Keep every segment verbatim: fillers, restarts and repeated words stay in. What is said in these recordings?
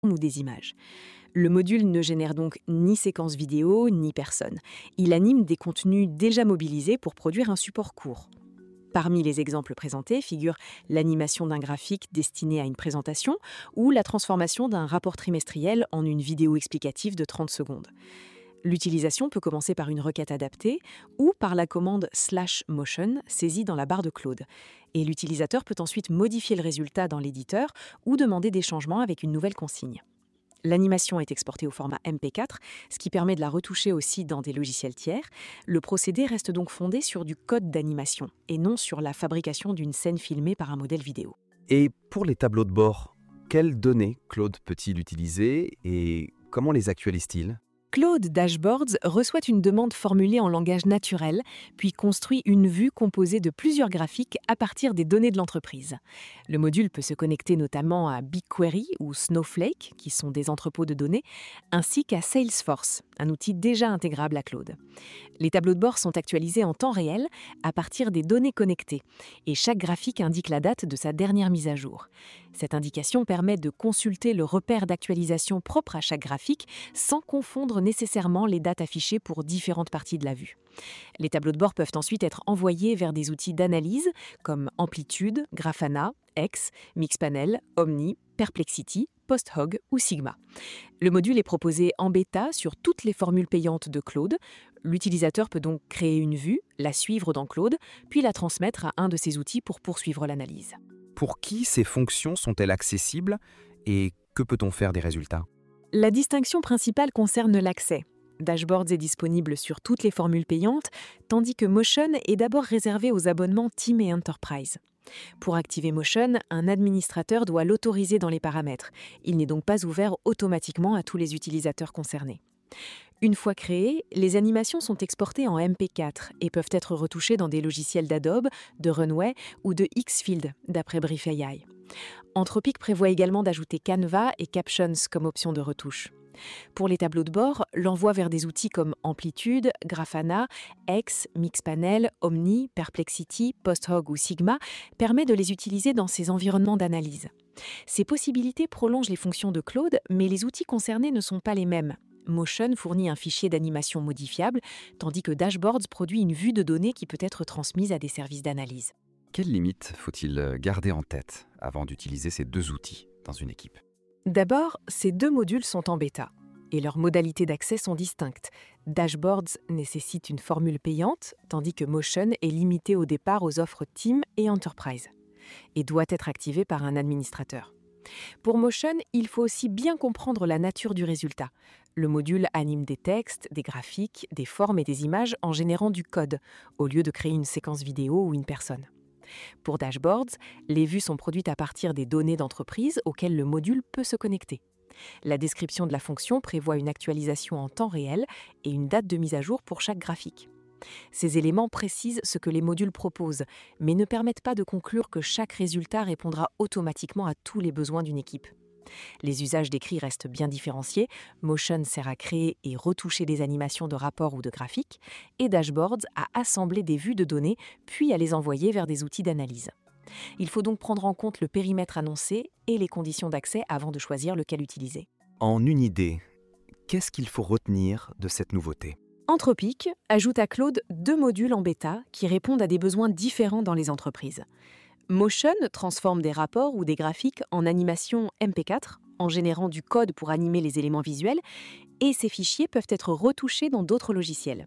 ou des images. Le module ne génère donc ni séquence vidéo, ni personne. Il anime des contenus déjà mobilisés pour produire un support court. Parmi les exemples présentés figurent l'animation d'un graphique destiné à une présentation ou la transformation d'un rapport trimestriel en une vidéo explicative de trente secondes. L'utilisation peut commencer par une requête adaptée ou par la commande slash motion saisie dans la barre de Claude. Et l'utilisateur peut ensuite modifier le résultat dans l'éditeur ou demander des changements avec une nouvelle consigne. L'animation est exportée au format M P quatre, ce qui permet de la retoucher aussi dans des logiciels tiers. Le procédé reste donc fondé sur du code d'animation et non sur la fabrication d'une scène filmée par un modèle vidéo. Et pour les tableaux de bord, quelles données Claude peut-il utiliser et comment les actualise-t-il ? Claude Dashboards reçoit une demande formulée en langage naturel, puis construit une vue composée de plusieurs graphiques à partir des données de l'entreprise. Le module peut se connecter notamment à BigQuery ou Snowflake, qui sont des entrepôts de données, ainsi qu'à Salesforce, un outil déjà intégrable à Claude. Les tableaux de bord sont actualisés en temps réel à partir des données connectées, et chaque graphique indique la date de sa dernière mise à jour. Cette indication permet de consulter le repère d'actualisation propre à chaque graphique sans confondre nécessairement les dates affichées pour différentes parties de la vue. Les tableaux de bord peuvent ensuite être envoyés vers des outils d'analyse comme Amplitude, Grafana, X, Mixpanel, Omni, Perplexity, PostHog ou Sigma. Le module est proposé en bêta sur toutes les formules payantes de Claude. L'utilisateur peut donc créer une vue, la suivre dans Claude, puis la transmettre à un de ses outils pour poursuivre l'analyse. Pour qui ces fonctions sont-elles accessibles et que peut-on faire des résultats ? La distinction principale concerne l'accès. Dashboards est disponible sur toutes les formules payantes, tandis que Motion est d'abord réservé aux abonnements Team et Enterprise. Pour activer Motion, un administrateur doit l'autoriser dans les paramètres. Il n'est donc pas ouvert automatiquement à tous les utilisateurs concernés. Une fois créées, les animations sont exportées en M P quatre et peuvent être retouchées dans des logiciels d'Adobe, de Runway ou de Xfield, d'après Brief A I. Anthropic prévoit également d'ajouter Canva et Captions comme option de retouche. Pour les tableaux de bord, l'envoi vers des outils comme Amplitude, Grafana, X, Mixpanel, Omni, Perplexity, PostHog ou Sigma permet de les utiliser dans ces environnements d'analyse. Ces possibilités prolongent les fonctions de Claude, mais les outils concernés ne sont pas les mêmes. Motion fournit un fichier d'animation modifiable, tandis que Dashboards produit une vue de données qui peut être transmise à des services d'analyse. Quelles limites faut-il garder en tête avant d'utiliser ces deux outils dans une équipe ? D'abord, ces deux modules sont en bêta et leurs modalités d'accès sont distinctes. Dashboards nécessite une formule payante, tandis que Motion est limité au départ aux offres Team et Enterprise et doit être activé par un administrateur. Pour Motion, il faut aussi bien comprendre la nature du résultat. Le module anime des textes, des graphiques, des formes et des images en générant du code, au lieu de créer une séquence vidéo ou une personne. Pour Dashboards, les vues sont produites à partir des données d'entreprise auxquelles le module peut se connecter. La description de la fonction prévoit une actualisation en temps réel et une date de mise à jour pour chaque graphique. Ces éléments précisent ce que les modules proposent, mais ne permettent pas de conclure que chaque résultat répondra automatiquement à tous les besoins d'une équipe. Les usages décrits restent bien différenciés. Motion sert à créer et retoucher des animations de rapports ou de graphiques, et Dashboards à assembler des vues de données, puis à les envoyer vers des outils d'analyse. Il faut donc prendre en compte le périmètre annoncé et les conditions d'accès avant de choisir lequel utiliser. En une idée, qu'est-ce qu'il faut retenir de cette nouveauté ? Anthropic ajoute à Claude deux modules en bêta qui répondent à des besoins différents dans les entreprises. Motion transforme des rapports ou des graphiques en animation M P quatre en générant du code pour animer les éléments visuels et ces fichiers peuvent être retouchés dans d'autres logiciels.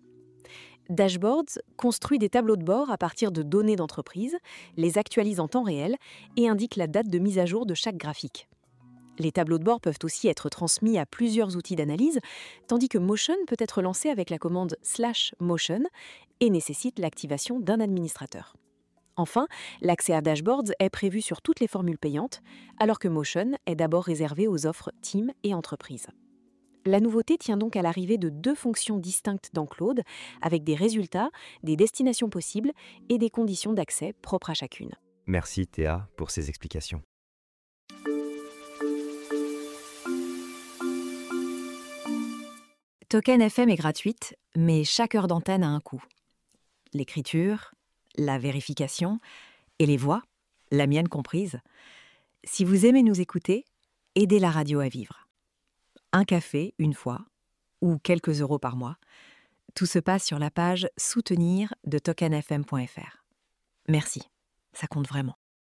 Dashboards construit des tableaux de bord à partir de données d'entreprise, les actualise en temps réel et indique la date de mise à jour de chaque graphique. Les tableaux de bord peuvent aussi être transmis à plusieurs outils d'analyse, tandis que Motion peut être lancé avec la commande slash motion et nécessite l'activation d'un administrateur. Enfin, l'accès à Dashboards est prévu sur toutes les formules payantes, alors que Motion est d'abord réservé aux offres Team et Entreprise. La nouveauté tient donc à l'arrivée de deux fonctions distinctes dans Claude, avec des résultats, des destinations possibles et des conditions d'accès propres à chacune. Merci Théa pour ces explications. Token F M est gratuite, mais chaque heure d'antenne a un coût. L'écriture, la vérification et les voix, la mienne comprise. Si vous aimez nous écouter, aidez la radio à vivre. Un café, une fois, ou quelques euros par mois. Tout se passe sur la page Soutenir de token f m point f r. Merci, ça compte vraiment.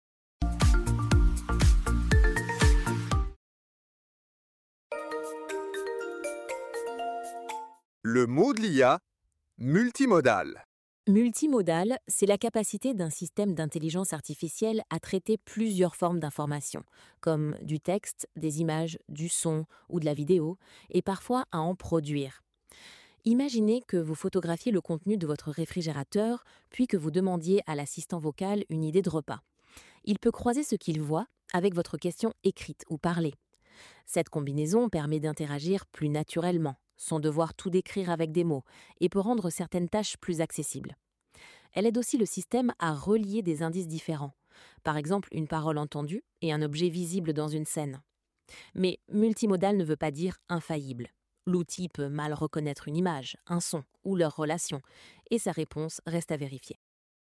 Le mot de l'I A, multimodal. Multimodal, c'est la capacité d'un système d'intelligence artificielle à traiter plusieurs formes d'informations, comme du texte, des images, du son ou de la vidéo, et parfois à en produire. Imaginez que vous photographiez le contenu de votre réfrigérateur, puis que vous demandiez à l'assistant vocal une idée de repas. Il peut croiser ce qu'il voit avec votre question écrite ou parlée. Cette combinaison permet d'interagir plus naturellement, sans devoir tout décrire avec des mots, et peut rendre certaines tâches plus accessibles. Elle aide aussi le système à relier des indices différents, par exemple une parole entendue et un objet visible dans une scène. Mais multimodal ne veut pas dire infaillible. L'outil peut mal reconnaître une image, un son ou leur relation, et sa réponse reste à vérifier.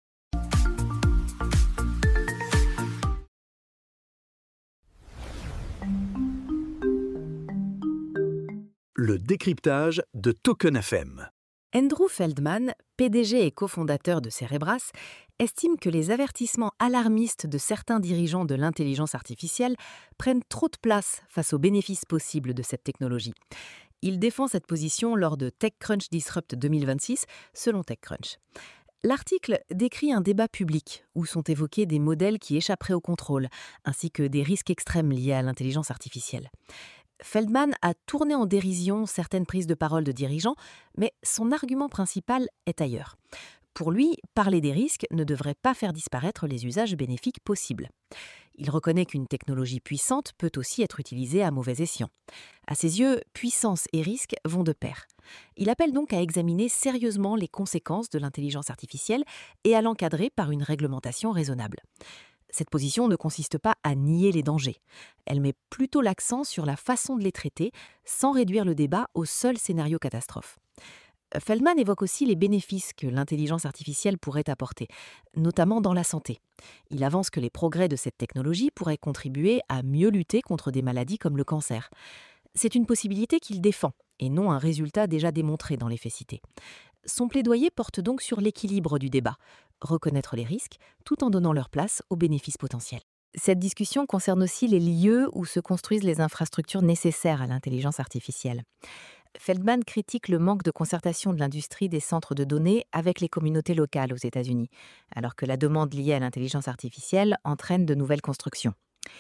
Le décryptage de Token F M. Andrew Feldman, P D G et cofondateur de Cerebras, estime que les avertissements alarmistes de certains dirigeants de l'intelligence artificielle prennent trop de place face aux bénéfices possibles de cette technologie. Il défend cette position lors de TechCrunch Disrupt deux mille vingt-six, selon TechCrunch. L'article décrit un débat public où sont évoqués des modèles qui échapperaient au contrôle, ainsi que des risques extrêmes liés à l'intelligence artificielle. Feldman a tourné en dérision certaines prises de parole de dirigeants, mais son argument principal est ailleurs. Pour lui, parler des risques ne devrait pas faire disparaître les usages bénéfiques possibles. Il reconnaît qu'une technologie puissante peut aussi être utilisée à mauvais escient. À ses yeux, puissance et risque vont de pair. Il appelle donc à examiner sérieusement les conséquences de l'intelligence artificielle et à l'encadrer par une réglementation raisonnable. Cette position ne consiste pas à nier les dangers. Elle met plutôt l'accent sur la façon de les traiter, sans réduire le débat au seul scénario catastrophe. Feldman évoque aussi les bénéfices que l'intelligence artificielle pourrait apporter, notamment dans la santé. Il avance que les progrès de cette technologie pourraient contribuer à mieux lutter contre des maladies comme le cancer. C'est une possibilité qu'il défend, et non un résultat déjà démontré dans les faits cités. Son plaidoyer porte donc sur l'équilibre du débat, reconnaître les risques tout en donnant leur place aux bénéfices potentiels. Cette discussion concerne aussi les lieux où se construisent les infrastructures nécessaires à l'intelligence artificielle. Feldman critique le manque de concertation de l'industrie des centres de données avec les communautés locales aux États-Unis, alors que la demande liée à l'intelligence artificielle entraîne de nouvelles constructions.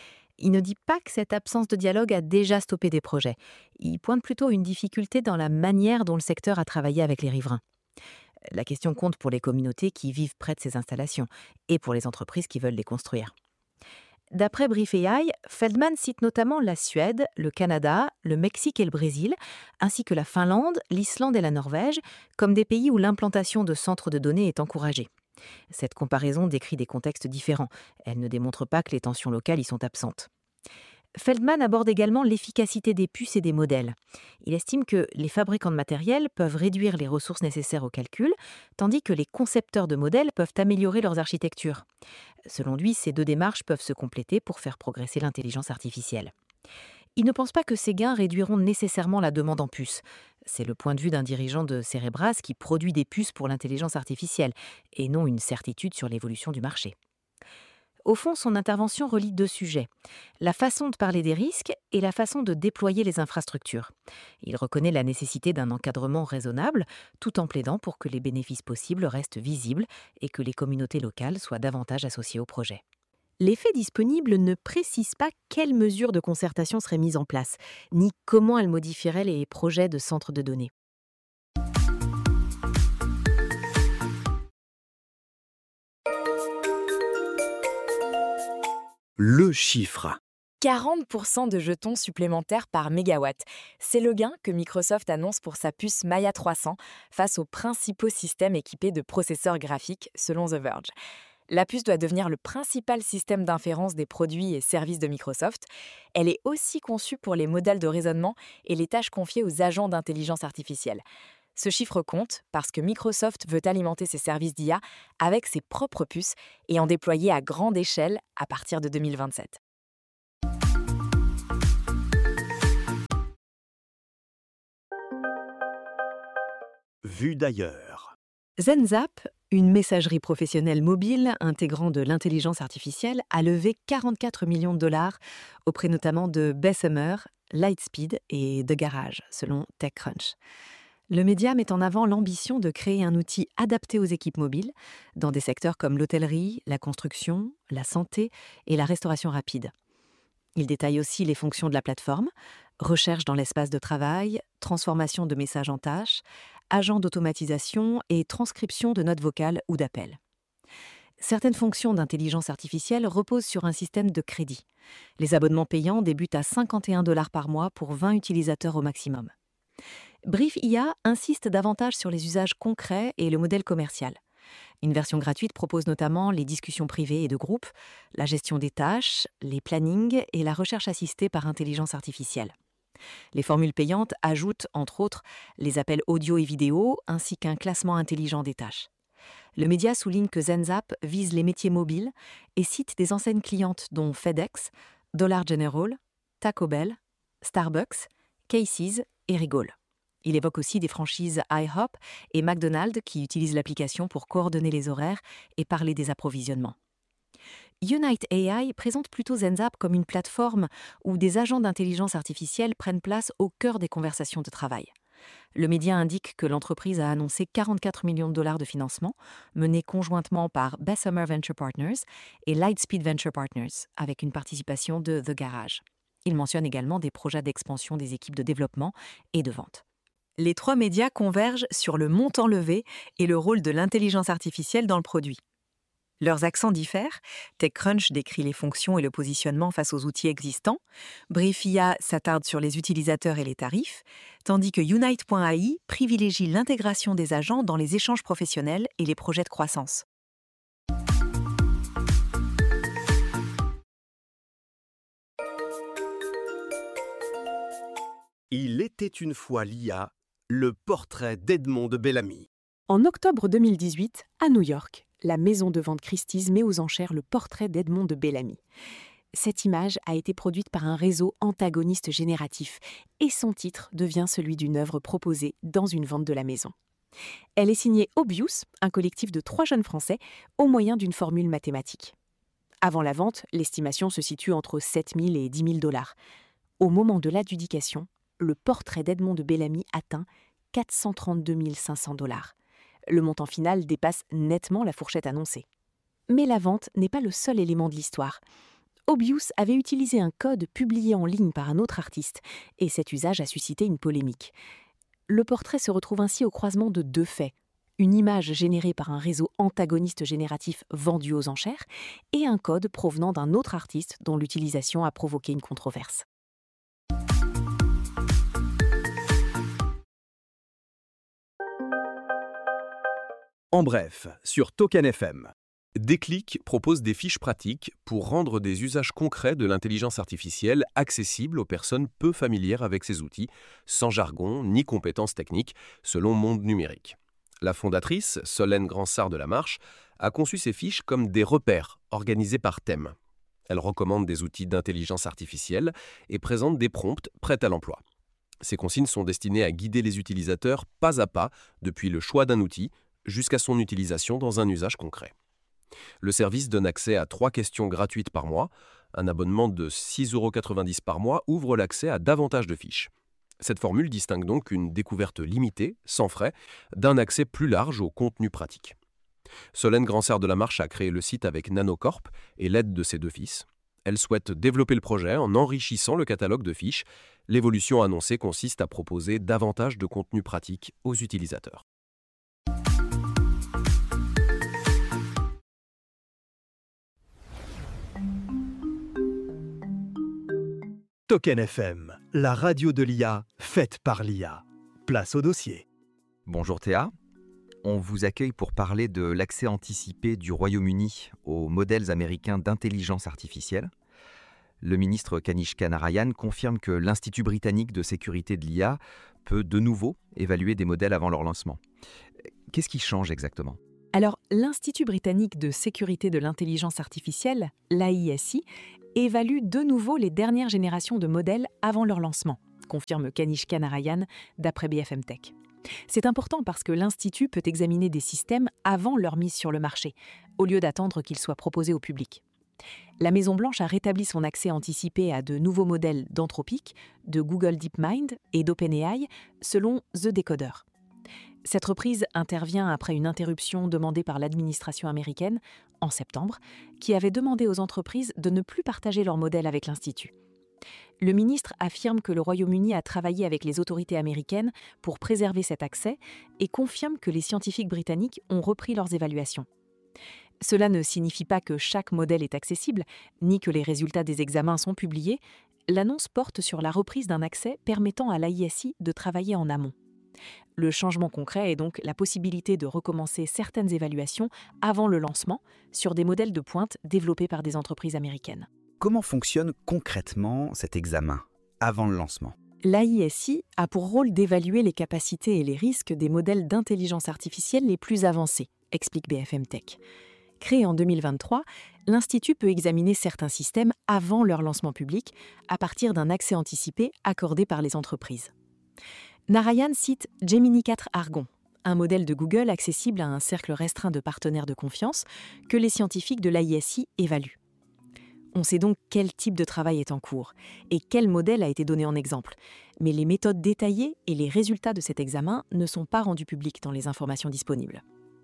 Il ne dit pas que cette absence de dialogue a déjà stoppé des projets. Il pointe plutôt une difficulté dans la manière dont le secteur a travaillé avec les riverains. La question compte pour les communautés qui vivent près de ces installations et pour les entreprises qui veulent les construire. D'après Brief A I, Feldman cite notamment la Suède, le Canada, le Mexique et le Brésil, ainsi que la Finlande, l'Islande et la Norvège, comme des pays où l'implantation de centres de données est encouragée. Cette comparaison décrit des contextes différents. Elle ne démontre pas que les tensions locales y sont absentes. Feldman aborde également l'efficacité des puces et des modèles. Il estime que les fabricants de matériel peuvent réduire les ressources nécessaires au calcul, tandis que les concepteurs de modèles peuvent améliorer leurs architectures. Selon lui, ces deux démarches peuvent se compléter pour faire progresser l'intelligence artificielle. Il ne pense pas que ces gains réduiront nécessairement la demande en puces. C'est le point de vue d'un dirigeant de Cerebras qui produit des puces pour l'intelligence artificielle, et non une certitude sur l'évolution du marché. Au fond, son intervention relie deux sujets, la façon de parler des risques et la façon de déployer les infrastructures. Il reconnaît la nécessité d'un encadrement raisonnable, tout en plaidant pour que les bénéfices possibles restent visibles et que les communautés locales soient davantage associées au projet. Les faits disponibles ne précisent pas quelles mesures de concertation seraient mises en place, ni comment elles modifieraient les projets de centres de données. Le chiffre. quarante pour cent de jetons supplémentaires par mégawatt. C'est le gain que Microsoft annonce pour sa puce Maya trois cents face aux principaux systèmes équipés de processeurs graphiques, selon The Verge. La puce doit devenir le principal système d'inférence des produits et services de Microsoft. Elle est aussi conçue pour les modèles de raisonnement et les tâches confiées aux agents d'intelligence artificielle. Ce chiffre compte parce que Microsoft veut alimenter ses services d'I A avec ses propres puces et en déployer à grande échelle à partir de deux mille vingt-sept. Vue d'ailleurs. ZenZap, une messagerie professionnelle mobile intégrant de l'intelligence artificielle, a levé quarante-quatre millions de dollars auprès notamment de Bessemer, Lightspeed et The Garage, selon TechCrunch. Le média met en avant l'ambition de créer un outil adapté aux équipes mobiles dans des secteurs comme l'hôtellerie, la construction, la santé et la restauration rapide. Il détaille aussi les fonctions de la plateforme: recherche dans l'espace de travail, transformation de messages en tâches, agent d'automatisation et transcription de notes vocales ou d'appels. Certaines fonctions d'intelligence artificielle reposent sur un système de crédit. Les abonnements payants débutent à cinquante et un dollars par mois pour vingt utilisateurs au maximum. Brief I A insiste davantage sur les usages concrets et le modèle commercial. Une version gratuite propose notamment les discussions privées et de groupe, la gestion des tâches, les plannings et la recherche assistée par intelligence artificielle. Les formules payantes ajoutent, entre autres, les appels audio et vidéo, ainsi qu'un classement intelligent des tâches. Le média souligne que ZenZap vise les métiers mobiles et cite des enseignes clientes dont FedEx, Dollar General, Taco Bell, Starbucks, Casey's et Regal. Il évoque aussi des franchises IHOP et McDonald's qui utilisent l'application pour coordonner les horaires et parler des approvisionnements. Unite A I présente plutôt ZenZap comme une plateforme où des agents d'intelligence artificielle prennent place au cœur des conversations de travail. Le média indique que l'entreprise a annoncé quarante-quatre millions de dollars de financement, menés conjointement par Bessemer Venture Partners et Lightspeed Venture Partners, avec une participation de The Garage. Il mentionne également des projets d'expansion des équipes de développement et de vente. Les trois médias convergent sur le montant levé et le rôle de l'intelligence artificielle dans le produit. Leurs accents diffèrent. TechCrunch décrit les fonctions et le positionnement face aux outils existants. Brief I A s'attarde sur les utilisateurs et les tarifs, tandis que Unite point A I privilégie l'intégration des agents dans les échanges professionnels et les projets de croissance. Il était une fois l'I A, le portrait d'Edmond de Bellamy. En octobre deux mille dix-huit, à New York, la maison de vente Christie's met aux enchères le portrait d'Edmond de Bellamy. Cette image a été produite par un réseau antagoniste génératif et son titre devient celui d'une œuvre proposée dans une vente de la maison. Elle est signée Obius, un collectif de trois jeunes Français, au moyen d'une formule mathématique. Avant la vente, l'estimation se situe entre sept mille et dix mille dollars. Au moment de l'adjudication, le portrait d'Edmond de Bellamy atteint quatre cent trente-deux mille cinq cents dollars. Le montant final dépasse nettement la fourchette annoncée. Mais la vente n'est pas le seul élément de l'histoire. Obius avait utilisé un code publié en ligne par un autre artiste, et cet usage a suscité une polémique. Le portrait se retrouve ainsi au croisement de deux faits: une image générée par un réseau antagoniste génératif vendu aux enchères, et un code provenant d'un autre artiste dont l'utilisation a provoqué une controverse. En bref, sur Token F M. Déclic propose des fiches pratiques pour rendre des usages concrets de l'intelligence artificielle accessibles aux personnes peu familières avec ces outils, sans jargon ni compétences techniques, selon Monde Numérique. La fondatrice, Solène Gransart de la Marche, a conçu ces fiches comme des repères organisés par thème. Elle recommande des outils d'intelligence artificielle et présente des prompts prêts à l'emploi. Ces consignes sont destinées à guider les utilisateurs pas à pas depuis le choix d'un outil jusqu'à son utilisation dans un usage concret. Le service donne accès à trois questions gratuites par mois. Un abonnement de six euros quatre-vingt-dix par mois ouvre l'accès à davantage de fiches. Cette formule distingue donc une découverte limitée, sans frais, d'un accès plus large au contenu pratique. Solène Gransart de la Marche a créé le site avec Nanocorp et l'aide de ses deux fils. Elle souhaite développer le projet en enrichissant le catalogue de fiches. L'évolution annoncée consiste à proposer davantage de contenu pratique aux utilisateurs. Token F M, la radio de l'I A, faite par l'I A. Place au dossier. Bonjour Théa, on vous accueille pour parler de l'accès anticipé du Royaume-Uni aux modèles américains d'intelligence artificielle. Le ministre Kanishka Narayan confirme que l'Institut britannique de sécurité de l'I A peut de nouveau évaluer des modèles avant leur lancement. Qu'est-ce qui change exactement ? Alors, l'Institut britannique de sécurité de l'intelligence artificielle, l'A I S I, évalue de nouveau les dernières générations de modèles avant leur lancement, confirme Kanishka Narayan d'après B F M Tech. C'est important parce que l'Institut peut examiner des systèmes avant leur mise sur le marché, au lieu d'attendre qu'ils soient proposés au public. La Maison-Blanche a rétabli son accès anticipé à de nouveaux modèles d'Anthropic, de Google DeepMind et d'OpenAI, selon The Decoder. Cette reprise intervient après une interruption demandée par l'administration américaine, en septembre, qui avait demandé aux entreprises de ne plus partager leurs modèles avec l'Institut. Le ministre affirme que le Royaume-Uni a travaillé avec les autorités américaines pour préserver cet accès et confirme que les scientifiques britanniques ont repris leurs évaluations. Cela ne signifie pas que chaque modèle est accessible, ni que les résultats des examens sont publiés. L'annonce porte sur la reprise d'un accès permettant à l'A I S I de travailler en amont. Le changement concret est donc la possibilité de recommencer certaines évaluations avant le lancement sur des modèles de pointe développés par des entreprises américaines. Comment fonctionne concrètement cet examen avant le lancement ? L'A I S I a pour rôle d'évaluer les capacités et les risques des modèles d'intelligence artificielle les plus avancés, explique B F M Tech. Créé en deux mille vingt-trois, l'Institut peut examiner certains systèmes avant leur lancement public à partir d'un accès anticipé accordé par les entreprises. Narayan cite Gemini quatre Argon, un modèle de Google accessible à un cercle restreint de partenaires de confiance que les scientifiques de l'A I S I évaluent. On sait donc quel type de travail est en cours et quel modèle a été donné en exemple, mais les méthodes détaillées et les résultats de cet examen ne sont pas rendus publics dans les informations disponibles.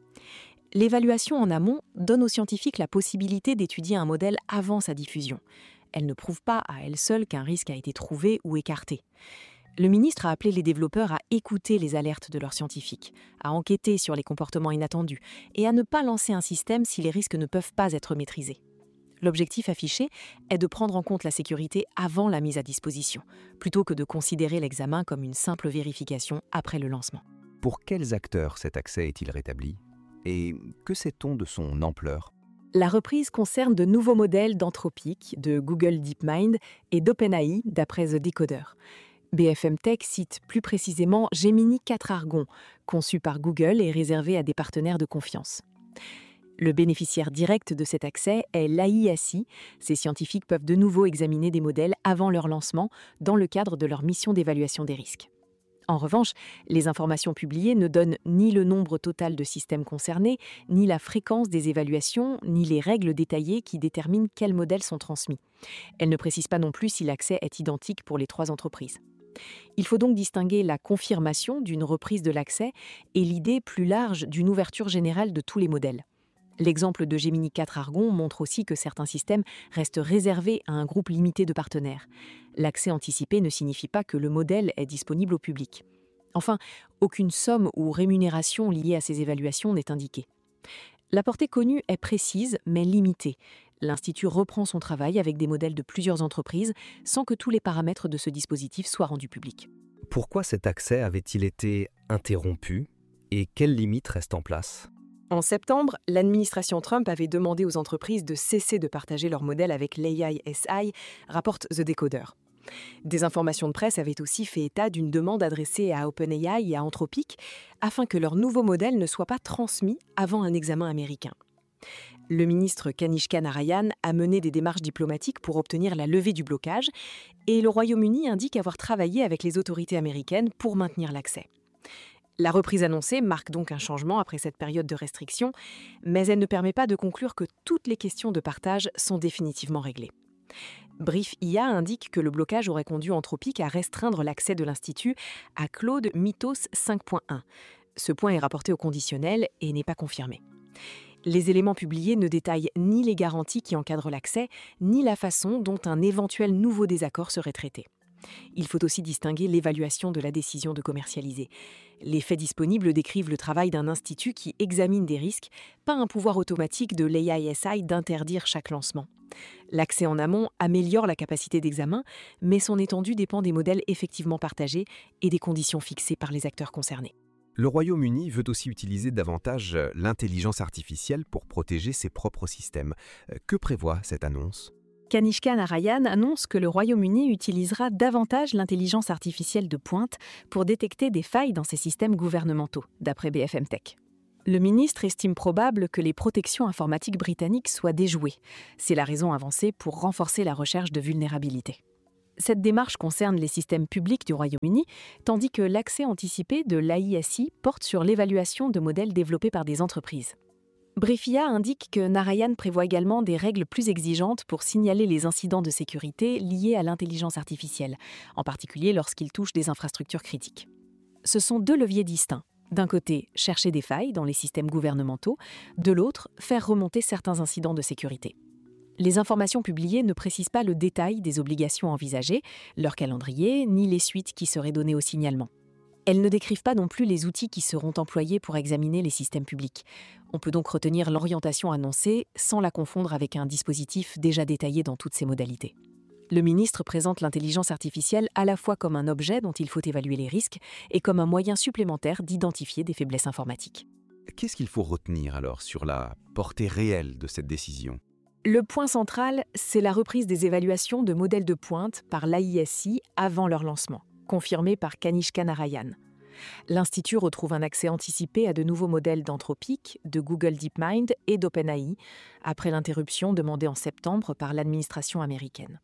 L'évaluation en amont donne aux scientifiques la possibilité d'étudier un modèle avant sa diffusion. Elle ne prouve pas à elle seule qu'un risque a été trouvé ou écarté. Le ministre a appelé les développeurs à écouter les alertes de leurs scientifiques, à enquêter sur les comportements inattendus et à ne pas lancer un système si les risques ne peuvent pas être maîtrisés. L'objectif affiché est de prendre en compte la sécurité avant la mise à disposition, plutôt que de considérer l'examen comme une simple vérification après le lancement. Pour quels acteurs cet accès est-il rétabli ? Et que sait-on de son ampleur ? La reprise concerne de nouveaux modèles d'Anthropic, de Google DeepMind et d'OpenAI, d'après The Decoder. B F M Tech cite plus précisément Gemini quatre Argon, conçu par Google et réservé à des partenaires de confiance. Le bénéficiaire direct de cet accès est l'A I S I. Ces scientifiques peuvent de nouveau examiner des modèles avant leur lancement dans le cadre de leur mission d'évaluation des risques. En revanche, les informations publiées ne donnent ni le nombre total de systèmes concernés, ni la fréquence des évaluations, ni les règles détaillées qui déterminent quels modèles sont transmis. Elles ne précisent pas non plus si l'accès est identique pour les trois entreprises. Il faut donc distinguer la confirmation d'une reprise de l'accès et l'idée plus large d'une ouverture générale de tous les modèles. L'exemple de Gemini quatre Argon montre aussi que certains systèmes restent réservés à un groupe limité de partenaires. L'accès anticipé ne signifie pas que le modèle est disponible au public. Enfin, aucune somme ou rémunération liée à ces évaluations n'est indiquée. La portée connue est précise, mais limitée. L'Institut reprend son travail avec des modèles de plusieurs entreprises sans que tous les paramètres de ce dispositif soient rendus publics. Pourquoi cet accès avait-il été interrompu et quelles limites restent en place ? En septembre, l'administration Trump avait demandé aux entreprises de cesser de partager leurs modèles avec l'A I S I, rapporte The Decoder. Des informations de presse avaient aussi fait état d'une demande adressée à OpenAI et à Anthropic afin que leurs nouveaux modèles ne soient pas transmis avant un examen américain. Le ministre Kanishka Narayan a mené des démarches diplomatiques pour obtenir la levée du blocage et le Royaume-Uni indique avoir travaillé avec les autorités américaines pour maintenir l'accès. La reprise annoncée marque donc un changement après cette période de restriction, mais elle ne permet pas de conclure que toutes les questions de partage sont définitivement réglées. Brief I A indique que le blocage aurait conduit Anthropic à restreindre l'accès de l'Institut à Claude Mythos cinq point un. Ce point est rapporté au conditionnel et n'est pas confirmé. Les éléments publiés ne détaillent ni les garanties qui encadrent l'accès, ni la façon dont un éventuel nouveau désaccord serait traité. Il faut aussi distinguer l'évaluation de la décision de commercialiser. Les faits disponibles décrivent le travail d'un institut qui examine des risques, pas un pouvoir automatique de l'A I S I d'interdire chaque lancement. L'accès en amont améliore la capacité d'examen, mais son étendue dépend des modèles effectivement partagés et des conditions fixées par les acteurs concernés. Le Royaume-Uni veut aussi utiliser davantage l'intelligence artificielle pour protéger ses propres systèmes. Que prévoit cette annonce ? Kanishka Narayan annonce que le Royaume-Uni utilisera davantage l'intelligence artificielle de pointe pour détecter des failles dans ses systèmes gouvernementaux, d'après B F M Tech. Le ministre estime probable que les protections informatiques britanniques soient déjouées. C'est la raison avancée pour renforcer la recherche de vulnérabilités. Cette démarche concerne les systèmes publics du Royaume-Uni, tandis que l'accès anticipé de l'A I S I porte sur l'évaluation de modèles développés par des entreprises. Briefia indique que Narayan prévoit également des règles plus exigeantes pour signaler les incidents de sécurité liés à l'intelligence artificielle, en particulier lorsqu'ils touchent des infrastructures critiques. Ce sont deux leviers distincts. D'un côté, chercher des failles dans les systèmes gouvernementaux, de l'autre, faire remonter certains incidents de sécurité. Les informations publiées ne précisent pas le détail des obligations envisagées, leur calendrier, ni les suites qui seraient données au signalement. Elles ne décrivent pas non plus les outils qui seront employés pour examiner les systèmes publics. On peut donc retenir l'orientation annoncée sans la confondre avec un dispositif déjà détaillé dans toutes ses modalités. Le ministre présente l'intelligence artificielle à la fois comme un objet dont il faut évaluer les risques et comme un moyen supplémentaire d'identifier des faiblesses informatiques. Qu'est-ce qu'il faut retenir alors sur la portée réelle de cette décision ? Le point central, c'est la reprise des évaluations de modèles de pointe par l'A I S I avant leur lancement, confirmé par Kanishka Narayan. L'Institut retrouve un accès anticipé à de nouveaux modèles d'Anthropic, de Google DeepMind et d'OpenAI, après l'interruption demandée en septembre par l'administration américaine.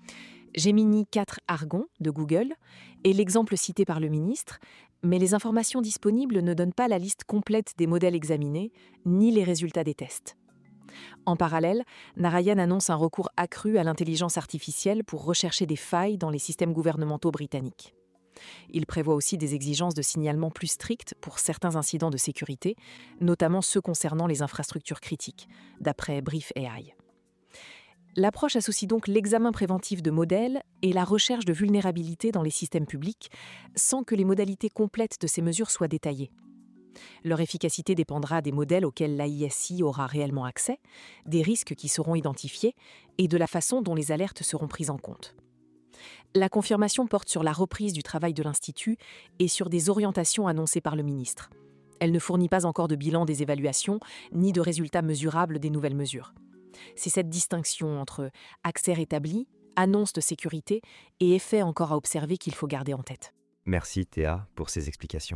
Gemini quatre Argon de Google est l'exemple cité par le ministre, mais les informations disponibles ne donnent pas la liste complète des modèles examinés, ni les résultats des tests. En parallèle, Narayan annonce un recours accru à l'intelligence artificielle pour rechercher des failles dans les systèmes gouvernementaux britanniques. Il prévoit aussi des exigences de signalement plus strictes pour certains incidents de sécurité, notamment ceux concernant les infrastructures critiques, d'après Brief A I. L'approche associe donc l'examen préventif de modèles et la recherche de vulnérabilités dans les systèmes publics, sans que les modalités complètes de ces mesures soient détaillées. Leur efficacité dépendra des modèles auxquels l'A I S I aura réellement accès, des risques qui seront identifiés et de la façon dont les alertes seront prises en compte. La confirmation porte sur la reprise du travail de l'Institut et sur des orientations annoncées par le ministre. Elle ne fournit pas encore de bilan des évaluations ni de résultats mesurables des nouvelles mesures. C'est cette distinction entre accès rétabli, annonce de sécurité et effet encore à observer qu'il faut garder en tête. Merci Théa pour ces explications.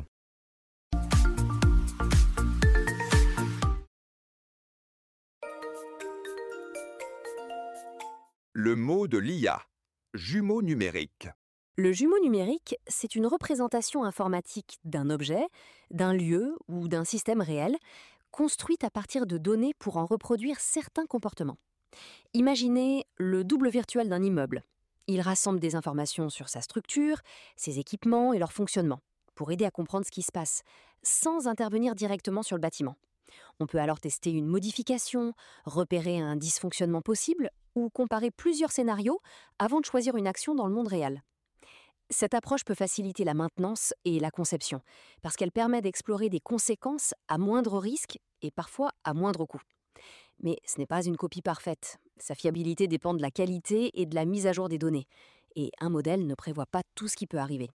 Le mot de l'I A. Jumeau numérique. Le jumeau numérique, c'est une représentation informatique d'un objet, d'un lieu ou d'un système réel, construite à partir de données pour en reproduire certains comportements. Imaginez le double virtuel d'un immeuble. Il rassemble des informations sur sa structure, ses équipements et leur fonctionnement, pour aider à comprendre ce qui se passe, sans intervenir directement sur le bâtiment. On peut alors tester une modification, repérer un dysfonctionnement possible ou comparer plusieurs scénarios avant de choisir une action dans le monde réel. Cette approche peut faciliter la maintenance et la conception, parce qu'elle permet d'explorer des conséquences à moindre risque et parfois à moindre coût. Mais ce n'est pas une copie parfaite. Sa fiabilité dépend de la qualité et de la mise à jour des données. Et un modèle ne prévoit pas tout ce qui peut arriver.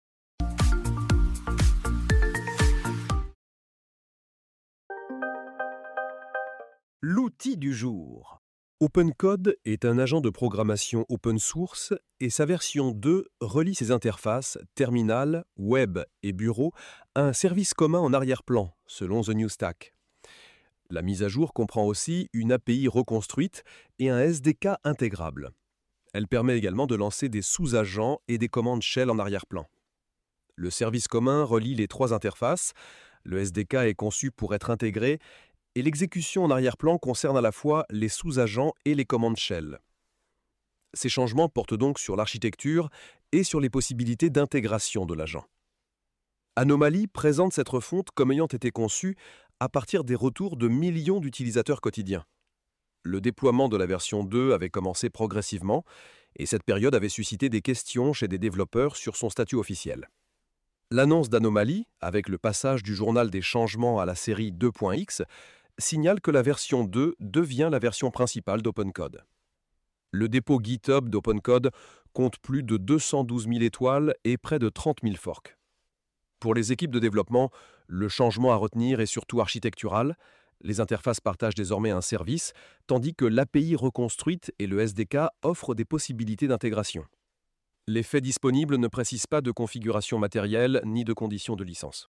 L'outil du jour. OpenCode est un agent de programmation open source et sa version deux relie ses interfaces terminal, web et bureau à un service commun en arrière-plan, selon The New Stack. La mise à jour comprend aussi une A P I reconstruite et un S D K intégrable. Elle permet également de lancer des sous-agents et des commandes shell en arrière-plan. Le service commun relie les trois interfaces. Le S D K est conçu pour être intégré et l'exécution en arrière-plan concerne à la fois les sous-agents et les commandes shell. Ces changements portent donc sur l'architecture et sur les possibilités d'intégration de l'agent. Anomaly présente cette refonte comme ayant été conçue à partir des retours de millions d'utilisateurs quotidiens. Le déploiement de la version deux avait commencé progressivement et cette période avait suscité des questions chez des développeurs sur son statut officiel. L'annonce d'Anomaly, avec le passage du journal des changements à la série deux point x, signale que la version deux devient la version principale d'OpenCode. Le dépôt GitHub d'OpenCode compte plus de deux cent douze mille étoiles et près de trente mille forks. Pour les équipes de développement, le changement à retenir est surtout architectural. Les interfaces partagent désormais un service, tandis que l'A P I reconstruite et le S D K offrent des possibilités d'intégration. Les faits disponibles ne précisent pas de configuration matérielle ni de conditions de licence.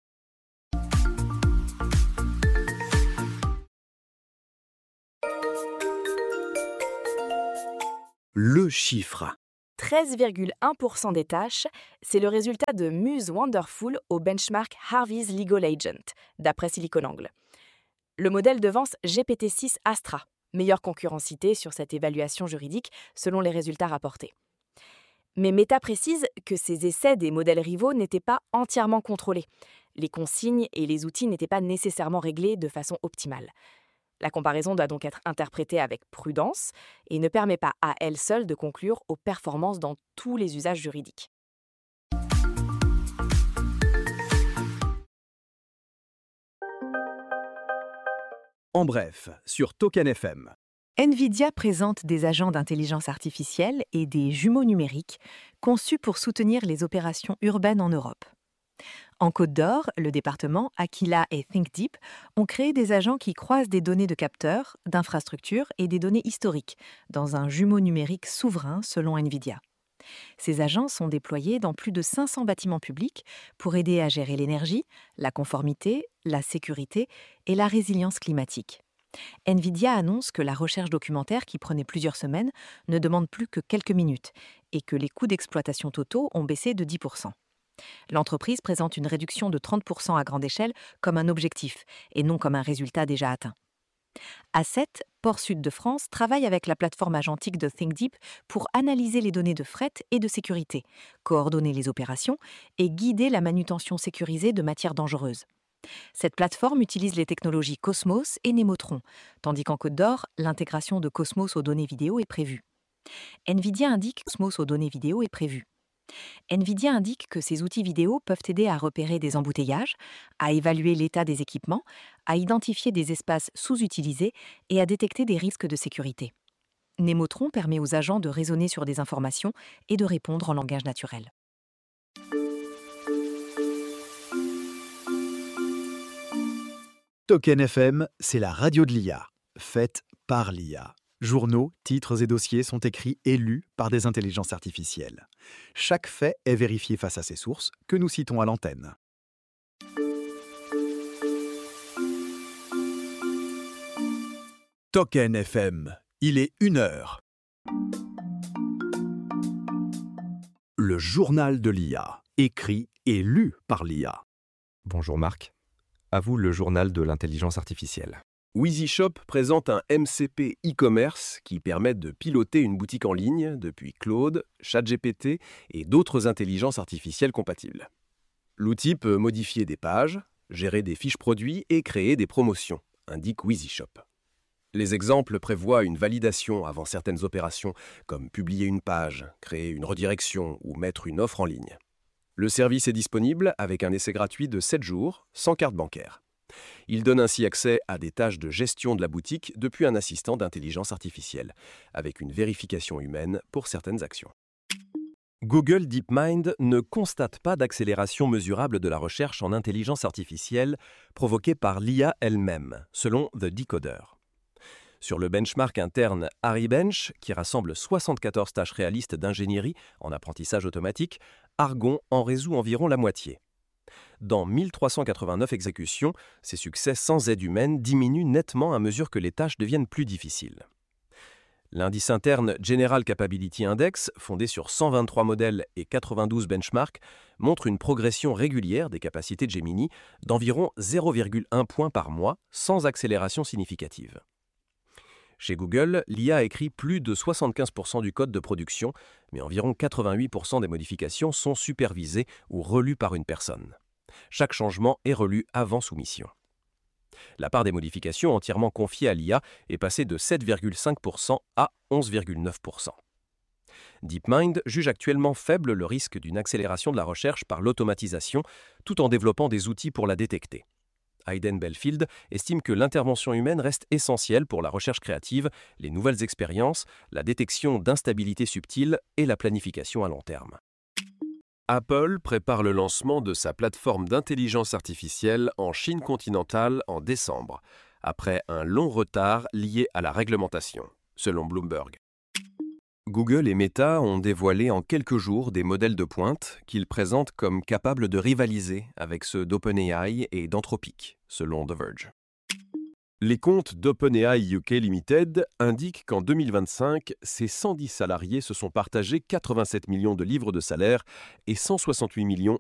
Le chiffre. treize virgule un pour cent des tâches, c'est le résultat de Muse Wonderful au benchmark Harvey's Legal Agent, d'après SiliconANGLE. Le modèle devance G P T six Astra, meilleure concurrencité sur cette évaluation juridique selon les résultats rapportés. Mais Meta précise que ces essais des modèles rivaux n'étaient pas entièrement contrôlés. Les consignes et les outils n'étaient pas nécessairement réglés de façon optimale. La comparaison doit donc être interprétée avec prudence et ne permet pas à elle seule de conclure aux performances dans tous les usages juridiques. En bref, sur Token F M. NVIDIA présente des agents d'intelligence artificielle et des jumeaux numériques conçus pour soutenir les opérations urbaines en Europe. En Côte d'Or, le département Aquila et ThinkDeep ont créé des agents qui croisent des données de capteurs, d'infrastructures et des données historiques dans un jumeau numérique souverain selon NVIDIA. Ces agents sont déployés dans plus de cinq cents bâtiments publics pour aider à gérer l'énergie, la conformité, la sécurité et la résilience climatique. NVIDIA annonce que la recherche documentaire, qui prenait plusieurs semaines, ne demande plus que quelques minutes et que les coûts d'exploitation totaux ont baissé de dix pour cent. L'entreprise présente une réduction de trente pour cent à grande échelle comme un objectif et non comme un résultat déjà atteint. Asset, Port Sud de France, travaille avec la plateforme agentique de ThinkDeep pour analyser les données de fret et de sécurité, coordonner les opérations et guider la manutention sécurisée de matières dangereuses. Cette plateforme utilise les technologies Cosmos et Nemotron, tandis qu'en Côte d'Or, l'intégration de Cosmos aux données vidéo est prévue. NVIDIA indique que Cosmos aux données vidéo est prévue. NVIDIA indique que ces outils vidéo peuvent aider à repérer des embouteillages, à évaluer l'état des équipements, à identifier des espaces sous-utilisés et à détecter des risques de sécurité. Nemotron permet aux agents de raisonner sur des informations et de répondre en langage naturel. Token F M, c'est la radio de l'I A, faite par l'I A. Journaux, titres et dossiers sont écrits et lus par des intelligences artificielles. Chaque fait est vérifié face à ses sources, que nous citons à l'antenne. Token F M, il est une heure. Le journal de l'I A, écrit et lu par l'I A. Bonjour Marc, à vous le journal de l'intelligence artificielle. WheezyShop présente un M C P e-commerce qui permet de piloter une boutique en ligne depuis Claude, ChatGPT et d'autres intelligences artificielles compatibles. L'outil peut modifier des pages, gérer des fiches produits et créer des promotions, indique WheezyShop. Les exemples prévoient une validation avant certaines opérations, comme publier une page, créer une redirection ou mettre une offre en ligne. Le service est disponible avec un essai gratuit de sept jours, sans carte bancaire. Il donne ainsi accès à des tâches de gestion de la boutique depuis un assistant d'intelligence artificielle, avec une vérification humaine pour certaines actions. Google DeepMind ne constate pas d'accélération mesurable de la recherche en intelligence artificielle provoquée par l'I A elle-même, selon The Decoder. Sur le benchmark interne HariBench, qui rassemble soixante-quatorze tâches réalistes d'ingénierie en apprentissage automatique, Argon en résout environ la moitié. Dans mille trois cent quatre-vingt-neuf exécutions, ces succès sans aide humaine diminuent nettement à mesure que les tâches deviennent plus difficiles. L'indice interne General Capability Index, fondé sur cent vingt-trois modèles et quatre-vingt-douze benchmarks, montre une progression régulière des capacités de Gemini d'environ zéro virgule un point par mois, sans accélération significative. Chez Google, l'I A écrit plus de soixante-quinze pour cent du code de production, mais environ quatre-vingt-huit pour cent des modifications sont supervisées ou relues par une personne. Chaque changement est relu avant soumission. La part des modifications entièrement confiées à l'I A est passée de sept virgule cinq pour cent à onze virgule neuf pour cent. DeepMind juge actuellement faible le risque d'une accélération de la recherche par l'automatisation, tout en développant des outils pour la détecter. Hayden Belfield estime que l'intervention humaine reste essentielle pour la recherche créative, les nouvelles expériences, la détection d'instabilité subtile et la planification à long terme. Apple prépare le lancement de sa plateforme d'intelligence artificielle en Chine continentale en décembre, après un long retard lié à la réglementation, selon Bloomberg. Google et Meta ont dévoilé en quelques jours des modèles de pointe qu'ils présentent comme capables de rivaliser avec ceux d'OpenAI et d'Anthropic, selon The Verge. Les comptes d'OpenAI U K Limited indiquent qu'en deux mille vingt-cinq, ses cent dix salariés se sont partagés quatre-vingt-sept millions de livres de salaire et cent soixante-huit millions